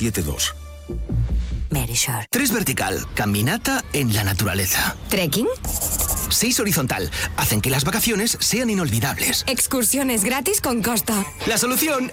972. Verisure. 3 vertical, caminata en la naturaleza. ¿Trekking? 6 horizontal, hacen que las vacaciones sean inolvidables. Excursiones gratis con Costa. La solución